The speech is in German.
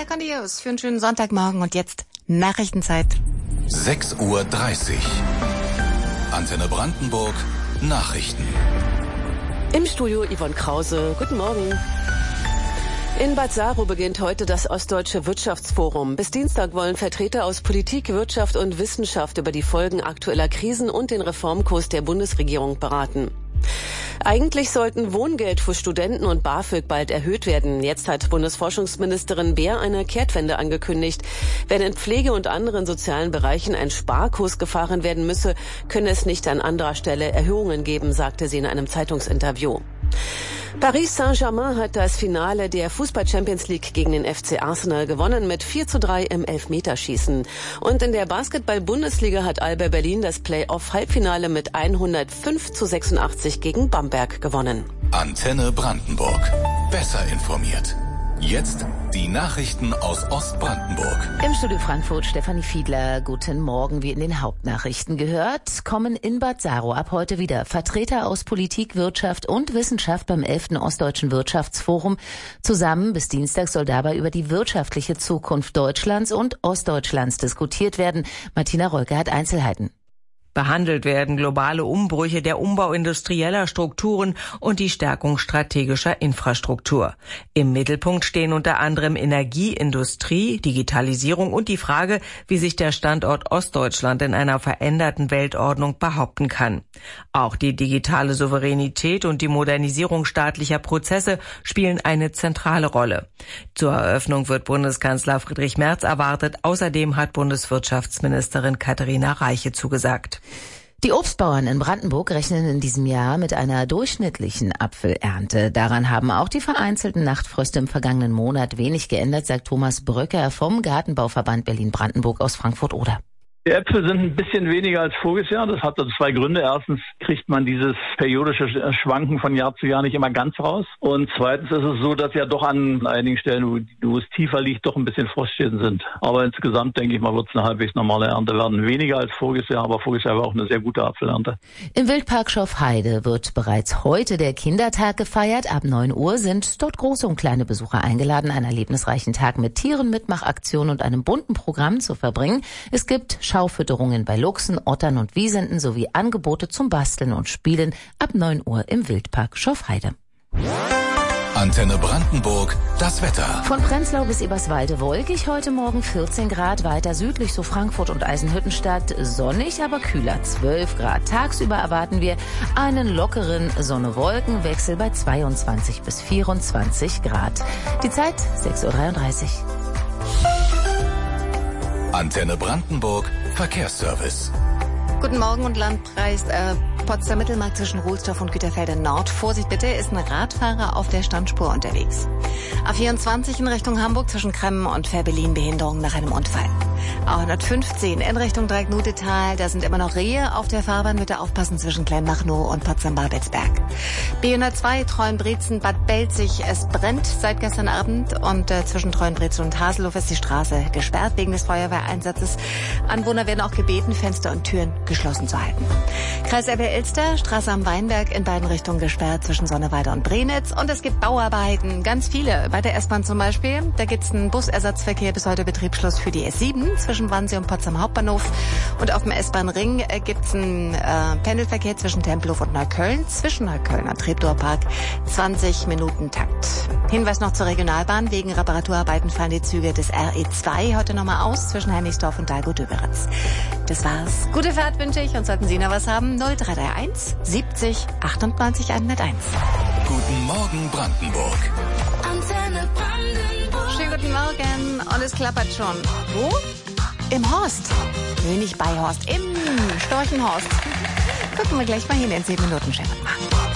Claire Condius für einen schönen Sonntagmorgen und jetzt Nachrichtenzeit. 6:30 Uhr. Antenne Brandenburg, Nachrichten. Im Studio Yvonne Krause. Guten Morgen. In Bad Saro beginnt heute das Ostdeutsche Wirtschaftsforum. Bis Dienstag wollen Vertreter aus Politik, Wirtschaft und Wissenschaft über die Folgen aktueller Krisen und den Reformkurs der Bundesregierung beraten. Eigentlich sollten Wohngeld für Studenten und BAföG bald erhöht werden. Jetzt hat Bundesforschungsministerin Beer eine Kehrtwende angekündigt. Wenn in Pflege und anderen sozialen Bereichen ein Sparkurs gefahren werden müsse, könne es nicht an anderer Stelle Erhöhungen geben, sagte sie in einem Zeitungsinterview. Paris Saint-Germain hat das Finale der Fußball-Champions League gegen den FC Arsenal gewonnen mit 4:3 im Elfmeterschießen. Und in der Basketball-Bundesliga hat Alba Berlin das Playoff-Halbfinale mit 105:86 gegen Bamberg gewonnen. Antenne Brandenburg. Besser informiert. Jetzt die Nachrichten aus Ostbrandenburg. Im Studio Frankfurt Stefanie Fiedler. Guten Morgen. Wie in den Hauptnachrichten gehört, kommen in Bad Saro ab heute wieder Vertreter aus Politik, Wirtschaft und Wissenschaft beim 11. Ostdeutschen Wirtschaftsforum zusammen. Bis Dienstag soll dabei über die wirtschaftliche Zukunft Deutschlands und Ostdeutschlands diskutiert werden. Martina Reuke hat Einzelheiten. Behandelt werden globale Umbrüche der Umbau industrieller Strukturen und die Stärkung strategischer Infrastruktur. Im Mittelpunkt stehen unter anderem Energie, Industrie, Digitalisierung und die Frage, wie sich der Standort Ostdeutschland in einer veränderten Weltordnung behaupten kann. Auch die digitale Souveränität und die Modernisierung staatlicher Prozesse spielen eine zentrale Rolle. Zur Eröffnung wird Bundeskanzler Friedrich Merz erwartet. Außerdem hat Bundeswirtschaftsministerin Katharina Reiche zugesagt. Die Obstbauern in Brandenburg rechnen in diesem Jahr mit einer durchschnittlichen Apfelernte. Daran haben auch die vereinzelten Nachtfröste im vergangenen Monat wenig geändert, sagt Thomas Bröcker vom Gartenbauverband Berlin-Brandenburg aus Frankfurt-Oder. Die Äpfel sind ein bisschen weniger als voriges Jahr. Das hat zwei Gründe. Erstens kriegt man dieses periodische Schwanken von Jahr zu Jahr nicht immer ganz raus. Und zweitens ist es so, dass ja doch an einigen Stellen, wo es tiefer liegt, doch ein bisschen Frostschäden sind. Aber insgesamt, denke ich mal, wird es eine halbwegs normale Ernte werden. Weniger als voriges Jahr, aber voriges Jahr war auch eine sehr gute Apfelernte. Im Wildpark Schorfheide wird bereits heute der Kindertag gefeiert. Ab 9 Uhr sind dort große und kleine Besucher eingeladen, einen erlebnisreichen Tag mit Tieren, Mitmachaktionen und einem bunten Programm zu verbringen. Es gibt Schaufütterungen bei Luchsen, Ottern und Wiesenten sowie Angebote zum Basteln und Spielen ab 9 Uhr im Wildpark Schorfheide. Antenne Brandenburg, das Wetter. Von Prenzlau bis Eberswalde wolkig, heute Morgen 14 Grad, weiter südlich so Frankfurt und Eisenhüttenstadt, sonnig, aber kühler 12 Grad. Tagsüber erwarten wir einen lockeren Sonne-Wolken-Wechsel bei 22 bis 24 Grad. Die Zeit 6:33 Uhr. Antenne Brandenburg, Verkehrsservice. Guten Morgen und Landkreis Potsdam Mittelmarkt zwischen Ruhlsdorf und Güterfelder Nord. Vorsicht bitte, ist ein Radfahrer auf der Standspur unterwegs. A24 in Richtung Hamburg zwischen Kremmen und Fährberlin, Behinderung nach einem Unfall. A115 in Richtung Dreieck-Nutetal, da sind immer noch Rehe auf der Fahrbahn, bitte aufpassen zwischen Kleinmachnow und Potsdam-Babelsberg. B102 Treuenbrietzen, Bad Belzig, es brennt seit gestern Abend und zwischen Treuenbrietzen und Haselow ist die Straße gesperrt wegen des Feuerwehreinsatzes. Anwohner werden auch gebeten, Fenster und Türen geschlossen zu halten. Kreis Elbe-Elster, Straße am Weinberg in beiden Richtungen gesperrt zwischen Sonneweide und Brenitz und es gibt Bauarbeiten, ganz viele. Bei der S-Bahn zum Beispiel, da gibt's einen Busersatzverkehr bis heute Betriebsschluss für die S7 zwischen Wannsee und Potsdam Hauptbahnhof und auf dem S-Bahn-Ring gibt's einen Pendelverkehr zwischen Tempelhof und Neukölln, zwischen Neukölln und Treptower-Park, 20 Minuten Takt. Hinweis noch zur Regionalbahn, wegen Reparaturarbeiten fallen die Züge des RE2 heute nochmal aus zwischen Hennigsdorf und Dahlgut-Döberitz. Das war's. Gute Fahrt wünsche ich und sollten Sie noch was haben, 0331 70 98 101. Guten Morgen Brandenburg. Antenne Brandenburg. Schönen guten Morgen und es klappert schon. Wo? Im Horst. Nee, nicht bei Horst, im Storchenhorst. Gucken wir gleich mal hin in 10 Minuten, Chef.